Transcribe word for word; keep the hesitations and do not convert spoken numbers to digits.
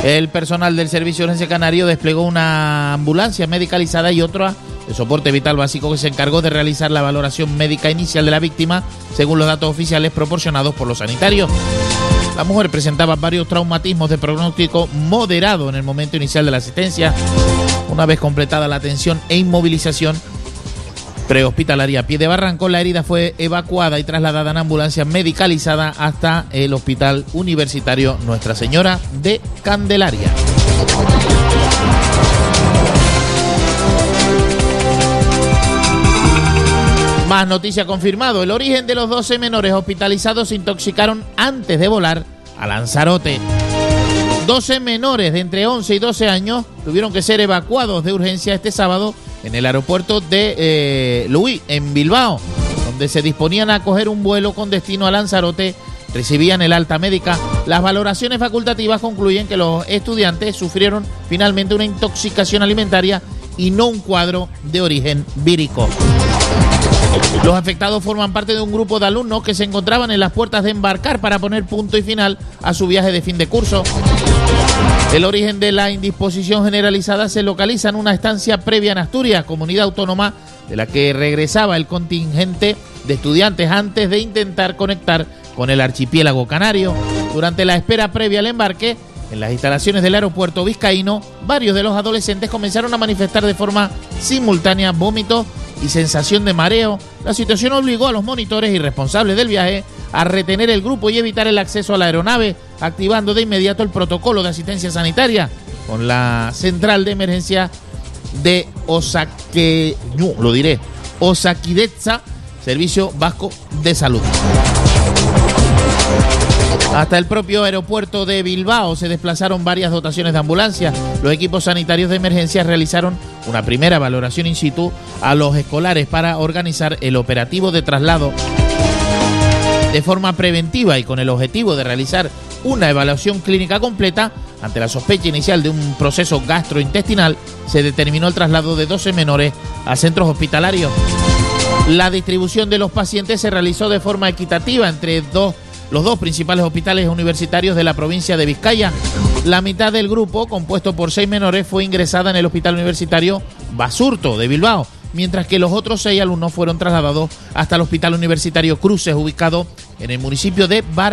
El personal del Servicio de Urgencia Canario desplegó una ambulancia medicalizada y otra de soporte vital básico que se encargó de realizar la valoración médica inicial de la víctima, según los datos oficiales proporcionados por los sanitarios. La mujer presentaba varios traumatismos de pronóstico moderado en el momento inicial de la asistencia. Una vez completada la atención e inmovilización prehospitalaria a pie de barranco, la herida fue evacuada y trasladada en ambulancia medicalizada hasta el Hospital Universitario Nuestra Señora de Candelaria. Más noticia confirmado. El origen de los doce menores hospitalizados se intoxicaron antes de volar a Lanzarote. doce menores de entre once y doce años tuvieron que ser evacuados de urgencia este sábado en el aeropuerto de eh, Luis, en Bilbao, donde se disponían a coger un vuelo con destino a Lanzarote. Recibían el alta médica. Las valoraciones facultativas concluyen que los estudiantes sufrieron finalmente una intoxicación alimentaria y no un cuadro de origen vírico. Los afectados forman parte de un grupo de alumnos que se encontraban en las puertas de embarcar para poner punto y final a su viaje de fin de curso. El origen de la indisposición generalizada se localiza en una estancia previa en Asturias, comunidad autónoma de la que regresaba el contingente de estudiantes antes de intentar conectar con el archipiélago canario. Durante la espera previa al embarque, en las instalaciones del aeropuerto vizcaíno, varios de los adolescentes comenzaron a manifestar de forma simultánea vómitos y sensación de mareo. La situación obligó a los monitores y responsables del viaje a retener el grupo y evitar el acceso a la aeronave, activando de inmediato el protocolo de asistencia sanitaria con la central de emergencia de Osaque, no, lo diré, Osakidetza, Servicio Vasco de Salud. Hasta el propio aeropuerto de Bilbao se desplazaron varias dotaciones de ambulancias. Los equipos sanitarios de emergencia realizaron una primera valoración in situ a los escolares para organizar el operativo de traslado. De forma preventiva y con el objetivo de realizar una evaluación clínica completa, ante la sospecha inicial de un proceso gastrointestinal, se determinó el traslado de doce menores a centros hospitalarios. La distribución de los pacientes se realizó de forma equitativa entre dos los dos principales hospitales universitarios de la provincia de Vizcaya. La mitad del grupo, compuesto por seis menores, fue ingresada en el Hospital Universitario Basurto de Bilbao, mientras que los otros seis alumnos fueron trasladados hasta el Hospital Universitario Cruces, ubicado en el municipio de Baracaldo.